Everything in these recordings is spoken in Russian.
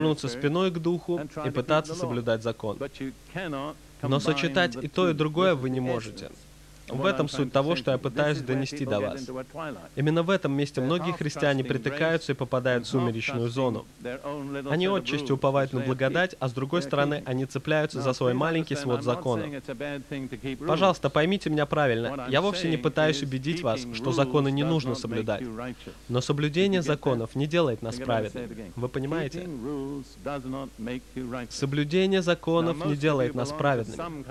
повернуться спиной к Духу и пытаться соблюдать закон. Но сочетать и то, и другое вы не можете. В этом суть того, что я пытаюсь донести до вас. Именно в этом месте многие христиане притыкаются и попадают в сумеречную зону. Они отчасти уповают на благодать, а с другой стороны, они цепляются за свой маленький свод законов. Пожалуйста, поймите меня правильно. Я вовсе не пытаюсь убедить вас, что законы не нужно соблюдать. Но соблюдение законов не делает нас праведными. Вы понимаете? Соблюдение законов не делает нас праведными.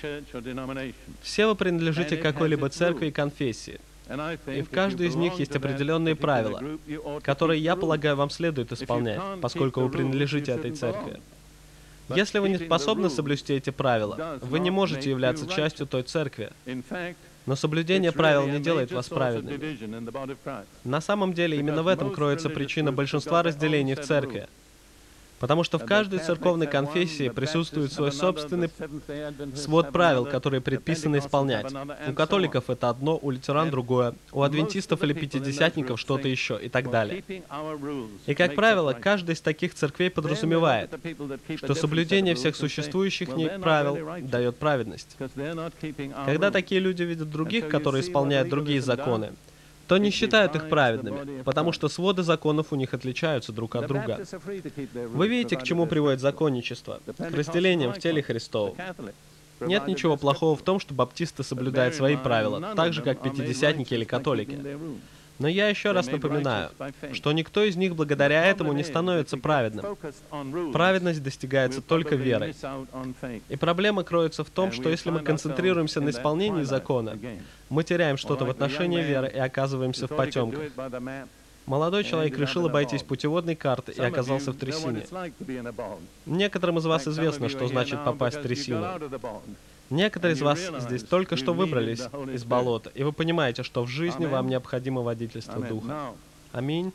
Все вы принадлежите какой-либо церкви и конфессии. И в каждой из них есть определенные правила, которые, я полагаю, вам следует исполнять, поскольку вы принадлежите этой церкви. Если вы не способны соблюсти эти правила, вы не можете являться частью той церкви. Но соблюдение правил не делает вас праведными. На самом деле, именно в этом кроется причина большинства разделений в церкви. Потому что в каждой церковной конфессии присутствует свой собственный свод правил, которые предписано исполнять. У католиков это одно, у лютеран другое, у адвентистов или пятидесятников что-то еще и так далее. И, как правило, каждая из таких церквей подразумевает, что соблюдение всех существующих в ней правил дает праведность. Когда такие люди видят других, которые исполняют другие законы, то не считают их праведными, потому что своды законов у них отличаются друг от друга. Вы видите, к чему приводит законничество? К разделениям в теле Христовом. Нет ничего плохого в том, что баптисты соблюдают свои правила, так же, как пятидесятники или католики. Но я еще раз напоминаю, что никто из них благодаря этому не становится праведным. Праведность достигается только верой. И проблема кроется в том, что если мы концентрируемся на исполнении закона, мы теряем что-то в отношении веры и оказываемся в потемках. Молодой человек решил обойтись путеводной картой и оказался в трясине. Некоторым из вас известно, что значит попасть в трясину. Некоторые из вас здесь только что выбрались из болота, и вы понимаете, что в жизни вам необходимо водительство Духа. Аминь.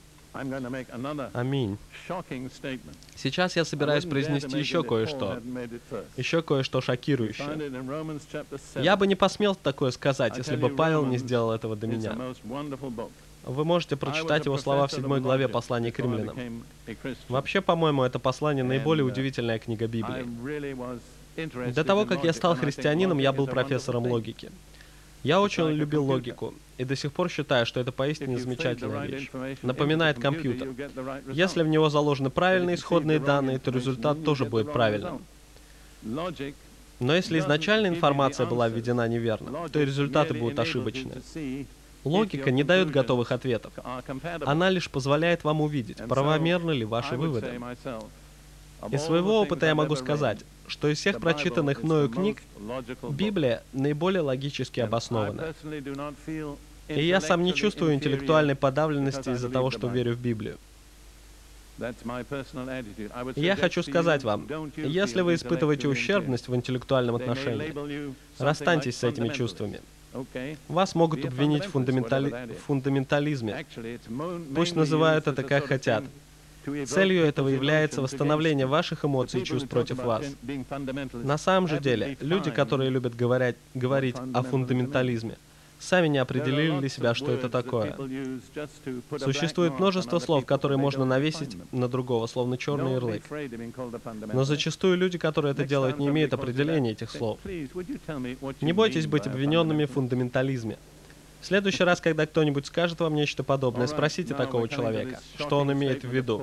Аминь. Сейчас я собираюсь произнести еще кое-что шокирующее. Я бы не посмел такое сказать, если бы Павел не сделал этого до меня. Вы можете прочитать его слова в 7 главе послания к римлянам. Вообще, по-моему, это послание наиболее удивительная книга Библии. До того, как я стал христианином, я был профессором логики. Я очень любил логику, и до сих пор считаю, что это поистине замечательная вещь. Напоминает компьютер. Если в него заложены правильные исходные данные, то результат тоже будет правильным. Но если изначально информация была введена неверно, то и результаты будут ошибочны. Логика не дает готовых ответов. Она лишь позволяет вам увидеть, правомерны ли ваши выводы. Из своего опыта я могу сказать, что из всех прочитанных мною книг, Библия наиболее логически обоснована. И я сам не чувствую интеллектуальной подавленности из-за того, что верю в Библию. И я хочу сказать вам, если вы испытываете ущербность в интеллектуальном отношении, расстаньтесь с этими чувствами. Вас могут обвинить в фундаментализме. Пусть называют это как хотят. Целью этого является восстановление ваших эмоций и чувств против вас. На самом же деле, люди, которые любят говорить о фундаментализме, сами не определили для себя, что это такое. Существует множество слов, которые можно навесить на другого, словно черный ярлык. Но зачастую люди, которые это делают, не имеют определения этих слов. Не бойтесь быть обвиненными в фундаментализме. В следующий раз, когда кто-нибудь скажет вам нечто подобное, спросите такого человека, что он имеет в виду.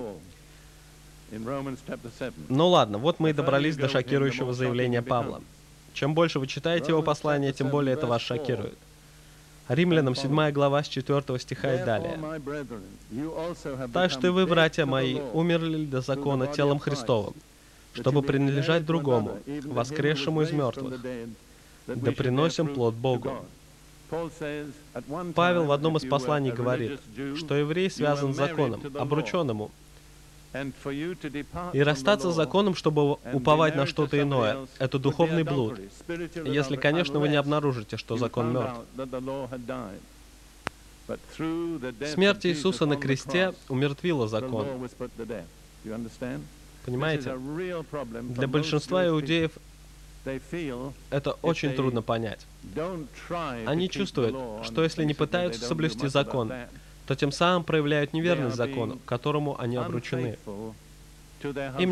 Ну ладно, вот мы и добрались до шокирующего заявления Павла. Чем больше вы читаете его послание, тем более это вас шокирует. Римлянам 7 глава с 4 стиха и далее. «Так что и вы, братья мои, умерли для закона телом Христовым, чтобы принадлежать другому, воскресшему из мертвых, да приносим плод Богу». Павел в одном из посланий говорит, что еврей связан с законом, обрученному, и расстаться с законом, чтобы уповать на что-то иное, это духовный блуд, если, конечно, вы не обнаружите, что закон мертв. Смерть Иисуса на кресте умертвила закон. Понимаете? Для большинства иудеев это очень трудно понять. Они чувствуют, что если не пытаются соблюсти закон, то тем самым проявляют неверность закону, к которому они обручены. Им